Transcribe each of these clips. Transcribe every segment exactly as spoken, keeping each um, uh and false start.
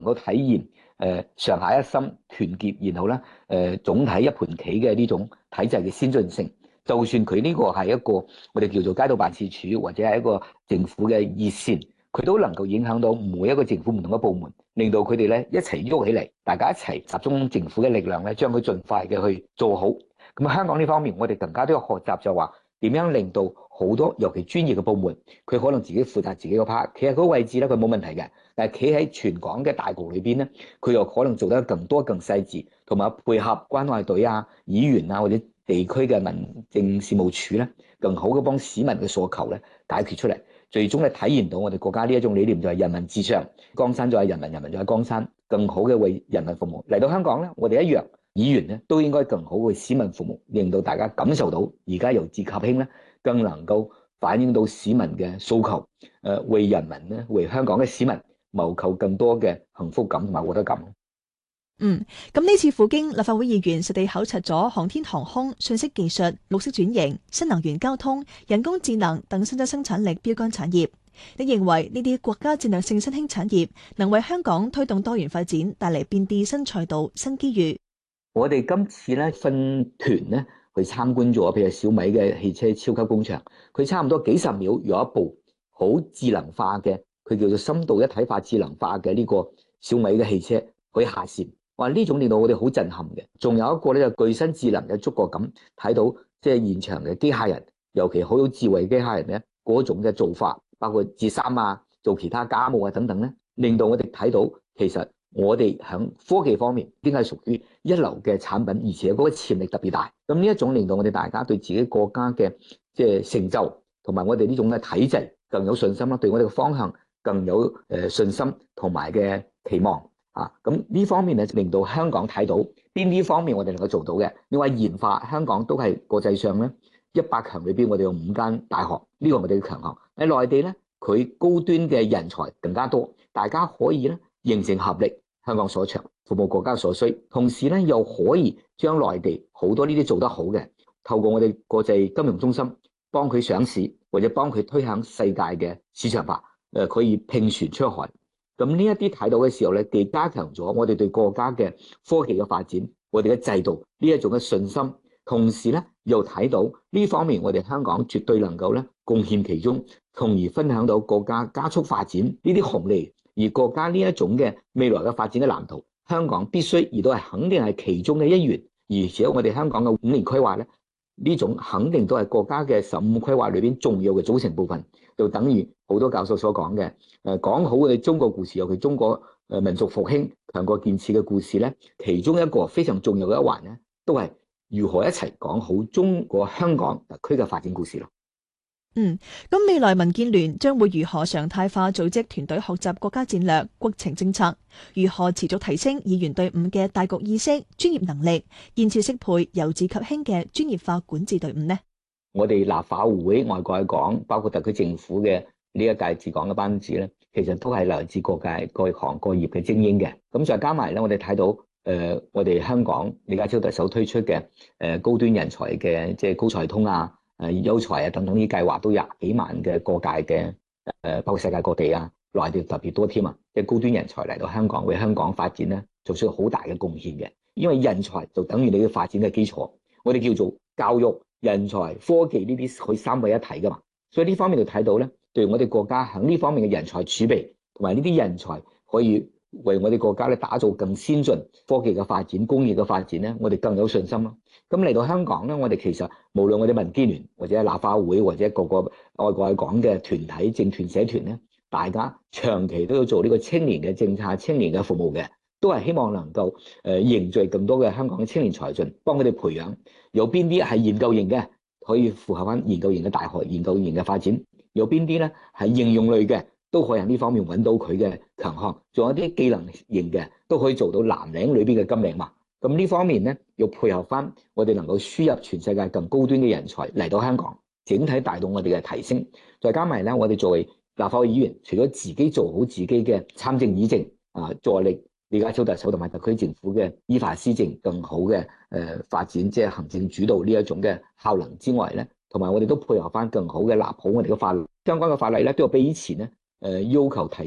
能夠體現誒上下一心、團結，然後咧誒、呃、總體一盤棋嘅呢種體制嘅先進性。就算佢呢個係一個我哋叫做街道辦事處或者係一個政府嘅熱線，佢都能夠影響到每一個政府唔同嘅部門，令到佢哋咧一齊喐起嚟，大家一齊集中政府嘅力量咧，將佢盡快嘅去做好。咁香港呢方面，我哋更加都要學習就話點樣令到好多尤其專業嘅部門，佢可能自己負責自己個 part，企喺嗰個位置咧，佢冇問題嘅。但係企喺全港嘅大局裏邊咧，佢又可能做得更多更細緻，同埋配合關愛隊啊、議員啊或者地區嘅民政事務處咧，更好嘅幫市民嘅訴求咧解決出嚟，最終咧體現到我哋國家呢一種理念就係人民至上，江山就係人民，人民就係江山，更好嘅為人民服務。嚟到香港咧，我哋一樣。議員咧都應該更好為市民服務，令到大家感受到而家由治及興咧，更能夠反映到市民嘅訴求，誒為人民咧，為香港嘅市民謀求更多嘅幸福感同埋獲得感。 嗯，咁呢次赴京立法會議員實地考察咗航天航空、信息技術、綠色轉型、新能源交通、人工智能等新增生產力標杆產業。你認為呢啲國家戰略性新興產業能為香港推動多元發展帶嚟便啲新賽道、新機遇？ 我哋今次咧分團咧去參觀咗，譬如小米嘅汽車超級工場，佢差唔多幾十秒有一部好智能化嘅，佢叫做深度一體化智能化嘅呢個小米嘅汽車可以下線，哇！呢種令到我哋好震撼嘅。仲有一個咧就具身智能嘅觸覺感，睇到即係現場嘅機械人，尤其好有智慧機械人咧嗰種嘅做法，包括折衫啊、做其他家務啊等等咧，令到我哋睇到其實。我哋喺科技方面應該係屬於一流嘅產品，而且嗰個潛力特別大。咁呢一種令到我哋大家對自己國家嘅即係成就，同埋我哋呢種嘅體制更有信心啦，對我哋嘅方向更有誒信心同埋嘅期望啊。咁呢方面咧，令到香港睇到邊啲方面我哋能夠做到嘅。另外研發，香港都係國際上咧一百強裏邊，我哋有五間大學，呢個我哋嘅強項。喺內地咧，佢高端嘅人才更加多，大家可以咧形成合力。香港所長，服務國家所需，同時咧又可以將內地好多呢啲做得好嘅，透過我哋國際金融中心幫佢上市，或者幫佢推向世界嘅市場化，誒可以拼船出海。咁呢一啲睇到嘅時候咧，既加強咗我哋對國家嘅科技嘅發展，我哋嘅制度呢一種嘅信心，同時咧又睇到呢方面我哋香港絕對能夠咧貢獻其中，從而分享到國家加速發展呢啲紅利。而國家呢一種嘅未來嘅發展嘅藍圖，香港必須而都係肯定係其中嘅一員。而且我哋香港嘅五年規劃咧，呢種肯定都係國家嘅十五規劃裏邊重要嘅組成部分。就等於好多教授所講嘅，誒講好我哋中國故事，尤其中國誒民族復興、強國建設嘅故事咧，其中一個非常重要嘅一環咧，都係如何一齊講好中國香港特區嘅發展故事咯。 嗯，咁未來民建聯將會如何常態化組織團隊學習國家戰略、國情政策？如何持續提升議員隊伍嘅大局意識、專業能力，建設適配由治及興嘅專業化管治隊伍呢？ 我哋立法會外界講，包括特區政府嘅呢一屆治港嘅班子咧，其實都係來自各界各行各業嘅精英嘅。咁再加埋咧，我哋睇到誒、呃，我哋香港李家超特首推出嘅誒、呃、高端人才嘅即係高才通啊。誒優才啊等等啲計劃都廿幾萬嘅各界嘅誒，包括世界各地啊，內地特別多添啊，即係高端人才嚟到香港，為香港發展咧做出好大嘅貢獻嘅。因為人才就等於你嘅發展嘅基礎，我哋叫做教育、人才、科技呢啲可以三位一體噶嘛。所以呢方面就睇到咧，對我哋國家喺呢方面嘅人才儲備同埋呢啲人才可以為我哋國家咧打造更先進科技嘅發展、工業嘅發展咧，我哋更有信心咯。咁嚟到香港咧，我哋其實無論我哋民建聯或者立法會或者各個外國講嘅團體、政團、社團咧，大家長期都要做呢個青年嘅政策、青年嘅服務嘅，都係希望能夠誒凝聚更多嘅香港嘅青年才俊，幫佢哋培養。有邊啲係研究型嘅，可以符合翻研究型嘅大學、研究型嘅發展；有邊啲咧係應用類嘅，都可以喺呢方面揾到佢嘅強項。仲有啲技能型嘅，都可以做到藍領裏邊嘅金領嘛。咁呢方面咧，要配合翻我哋能夠輸入全世界更高端嘅人才嚟到香港，整體帶動我哋嘅提升。再加埋咧，我哋作為立法會議員，除咗自己做好自己嘅參政議政啊，助力李家超特首同埋特區政府嘅依法施政更好嘅誒發展，即係行政主導呢一種嘅效能之外咧，同埋我哋都配合翻更好嘅立好我哋嘅法律，相關嘅法例咧都要比以前咧誒要求提質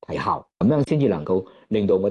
提效，咁樣先至能夠令到我哋